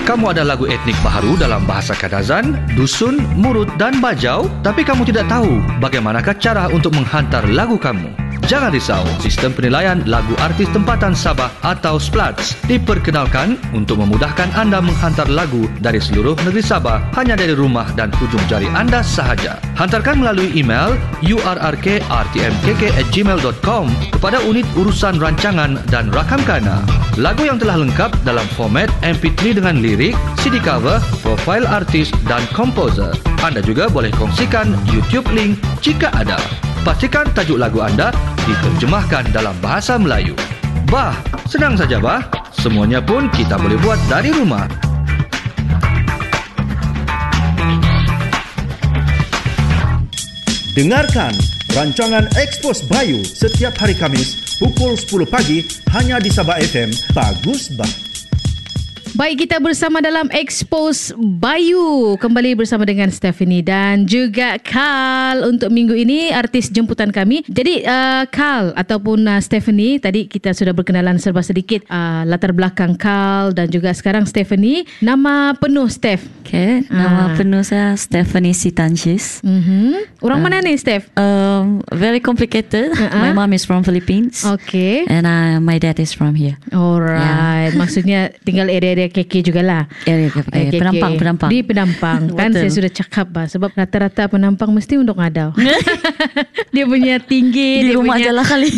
Kamu ada lagu etnik baharu dalam bahasa Kadazan, Dusun, Murut dan Bajau, tapi kamu tidak tahu bagaimanakah cara untuk menghantar lagu kamu. Jangan risau, sistem penilaian lagu artis tempatan Sabah atau SPLATS diperkenalkan untuk memudahkan anda menghantar lagu dari seluruh negeri Sabah hanya dari rumah dan hujung jari anda sahaja. Hantarkan melalui email urrk@rtmkk@gmail.com kepada unit urusan rancangan dan rakam kana. Lagu yang telah lengkap dalam format MP3 dengan lirik, CD cover, profil artis dan komposer. Anda juga boleh kongsikan YouTube link jika ada. Pastikan tajuk lagu anda diterjemahkan dalam bahasa Melayu. Bah, senang saja bah. Semuanya pun kita boleh buat dari rumah. Dengarkan rancangan Expose Bayu setiap hari Khamis pukul 10 pagi hanya di Sabah FM. Bagus bah. Baik, kita bersama dalam Expose Bayu. Kembali bersama dengan Stephanie dan juga Carl untuk minggu ini, artis jemputan kami. Jadi Carl ataupun Stephanie, tadi kita sudah berkenalan serba sedikit latar belakang Carl dan juga sekarang Stephanie. Nama penuh Steph. Okay, nama penuh saya Stephanie Sitanchis. Orang mana ni Steph? Very complicated. My mom is from Philippines. Okay. And my dad is from here. Alright. Maksudnya tinggal area KK jugalah. KK. Penampang. Di Penampang. Kan saya sudah cakap bah, sebab rata-rata Penampang mesti untuk ngadau. Dia punya tinggi. Di rumah je lah kali.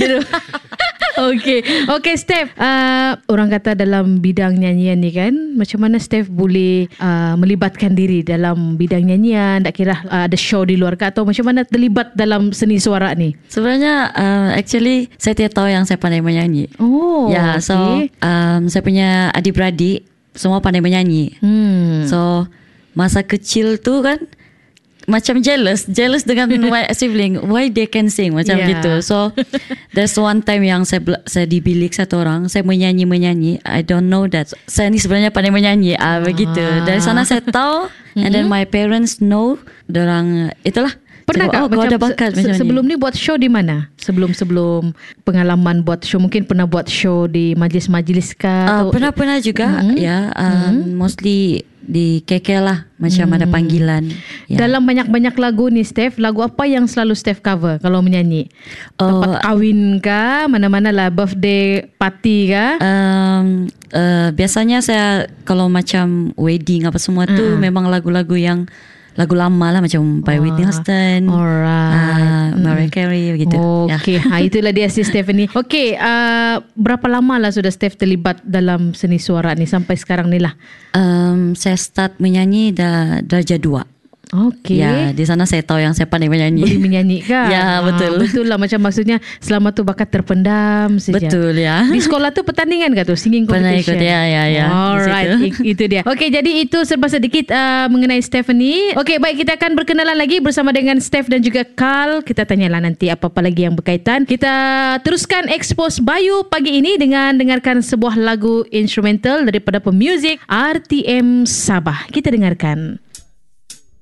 Okay Steph, orang kata dalam bidang nyanyian ni kan, macam mana Steph boleh melibatkan diri dalam bidang nyanyian? Tak kira ada show di luar ke, atau macam mana terlibat dalam seni suara ni? Sebenarnya actually saya tidak tahu yang saya pandai menyanyi. So saya punya adik-beradik semua pandai menyanyi. So masa kecil tu kan macam jealous dengan my sibling, why they can sing macam gitu. So there's one time yang saya di bilik satu orang, saya menyanyi. I don't know that saya ni sebenarnya pandai menyanyi. Begitu. Dari sana saya tahu, and then my parents know, dorang itulah. Pernah tak kau ada bakat sebelum ni buat show di mana? Sebelum pengalaman buat show, mungkin pernah buat show di majlis-majlis kah? Pernah juga. Mostly di KK lah, macam ada panggilan. Dalam banyak-banyak lagu ni Steph, lagu apa yang selalu Steph cover kalau menyanyi? Tempat kahwin kah? Mana-mana lah, birthday party kah? Biasanya saya kalau macam wedding apa semua tu memang lagu-lagu yang lagu lama lah, macam by Whitney Houston, Mariah Carey begitu. Okay, itulah dia si Stephanie. Okay, berapa lama lah sudah Steph terlibat dalam seni suara ni sampai sekarang ni lah? Saya start menyanyi darjah 2. Okay. Ya, di sana saya tahu yang saya pandai menyanyi. Boleh menyanyi kan? Ya, betul. Betul lah, macam maksudnya selama tu bakat terpendam saja. Betul ya. Di sekolah tu pertandingan ke tu? Singing competition? Pernah ikut, ya. Alright, itu dia. Okay, jadi itu serba sedikit mengenai Stephanie. Okay, baik, kita akan berkenalan lagi bersama dengan Steph dan juga Carl. Kita tanyalah nanti apa-apa lagi yang berkaitan. Kita teruskan Expose Bayu pagi ini dengan dengarkan sebuah lagu instrumental daripada pemuzik RTM Sabah. Kita dengarkan.